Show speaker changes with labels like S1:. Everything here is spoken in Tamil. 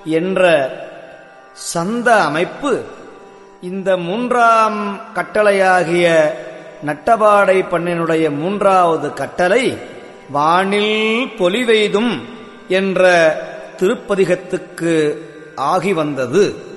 S1: என்ற சந்த அமைப்பு இந்த மூன்றாம் கட்டளையாகிய நட்டபாடை பண்ணினுடைய மூன்றாவது கட்டளை வானில் பொலிவெய்தும் என்ற திருப்பதிகத்துக்கு ஆகி வந்தது.